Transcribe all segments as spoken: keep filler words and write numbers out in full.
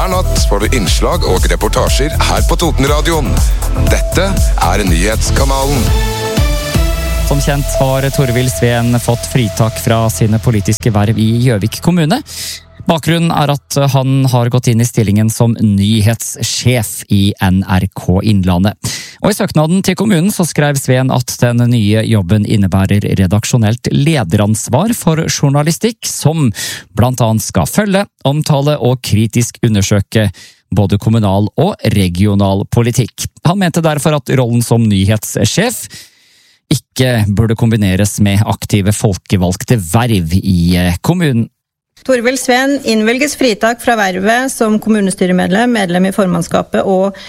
Hver natt får du innslag og reportasjer her på Totenradioen. Dette er Nyhetskanalen. Som kjent har Torvild Sveen fått fritak fra sine politiske verv i Gjøvik kommune. Bakgrunnen er at han har gått inn i stillingen som nyhetssjef i N R K Innlandet. Og i søknaden til kommunen så skrev Sveen at den nye jobben innebærer redaksjonelt lederansvar for journalistikk, som blant annet skal følge, omtale og kritisk undersøke både kommunal og regional politikk. Han mente derfor at rollen som nyhetssjef ikke burde kombineres med aktive folkevalgte verv i kommunen. Torvild Sveen innvelges fritak fra vervet som kommunestyremedlem, medlem i formannskapet og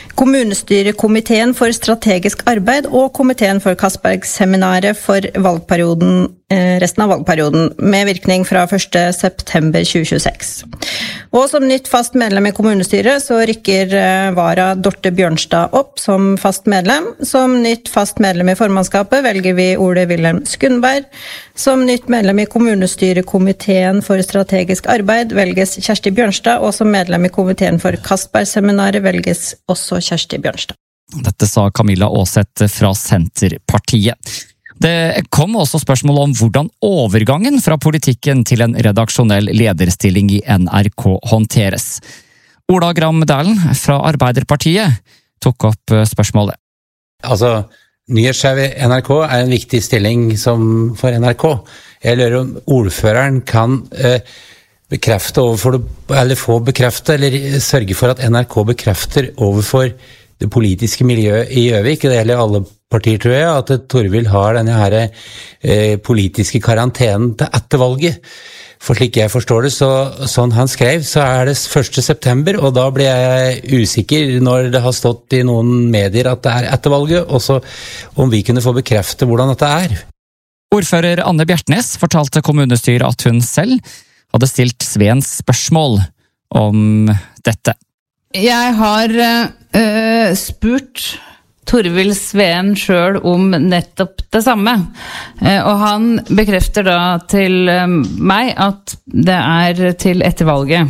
kommunestyrekomiteen for strategisk arbeid og komiteen for Castberg-seminaret for valgperioden, eh, resten av valgperioden, med virkning fra første september tjue tjueseks. Og som nytt fast medlem i kommunestyret så rykker eh, Vara Dorte Bjørnstad opp som fast medlem. Som nytt fast medlem i formannskapet velger vi Ole Wilhelm Skundberg. Som nytt medlem i kommunestyrekomiteen for strategisk arbeid velges Kjersti Bjørnstad, og som medlem i komiteen for Castberg-seminaret velges også Kjersti Bjørnstad. Dette sa Camilla Åseth fra Senterpartiet. Det kom også spørsmål om hvordan overgangen fra politikken til en redaksjonell lederstilling i N R K håndteres. Ola Gram Dæhlen fra Arbeiderpartiet tok opp spørsmålet. Altså, nyhetssjef i N R K er en viktig stilling som for N R K. Jeg lurer om ordføreren kan eh, bekrefte overfor, eller få bekrefte, eller sørge for at N R K bekrefter overfor det politiske miljøet i Gjøvik, det gjelder alle partier, tror jeg, at Torvild har denne her eh, politiske karantenen til etter valget. For slik jeg forstår det, så, sånn han skrev, så er det første september, og da blir jeg usikker når det har stått i noen medier at det er etter valget, og så om vi kunne få bekrefte hvordan dette er. Ordfører Anne Bjertnes fortalte kommunestyret at hun selv hadde stilt Sveens spørsmål om dette. Jeg har uh, spurt Torvild Sveen selv om nettopp det samme, uh, og han bekrefter da til uh, meg at det er til etter valget.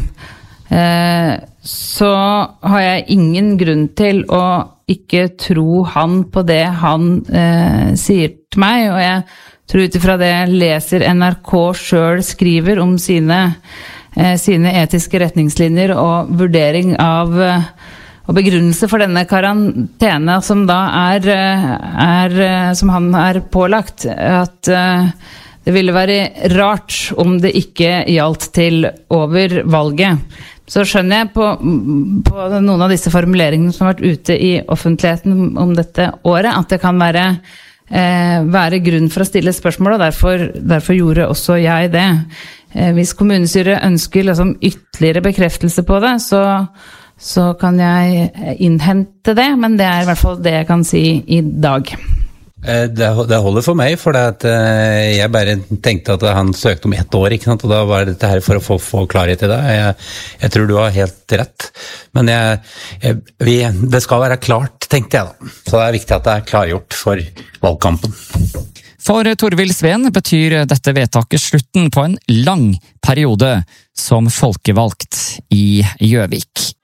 Uh, så har jeg ingen grunn til å ikke tro han på det han uh, sier til meg, og jeg tror utifra det jeg leser N R K selv skriver om sine sine etiske retningslinjer og vurdering av og begrunnelse for denne karantene som da er, er som han er pålagt, at det ville være rart om det ikke gjaldt til over valget. Så skjønner jeg på, på noen av disse formuleringene som har vært ute i offentligheten om dette året, at det kan være Eh, være grunn for å stille spørsmål, og derfor, derfor gjorde også jeg det. Eh, hvis kommunestyret ønsker liksom ytterligere bekreftelse på det, så, så kan jeg innhente det, men det er i hvert fall det jeg kan si i dag. Det, det holder for meg, for det at jeg bare tenkte at han søkte om ett år, ikke sant? Og da var dette her for å få, få klarhet i det. Jeg, jeg tror du har helt rett, men jeg, jeg, vi, det skal være klart, tenkte jeg da. Så det er viktig at det er klargjort for valgkampen. For Torvild Sveen betyr dette vedtaket slutten på en lang periode som folkevalgt i Gjøvik.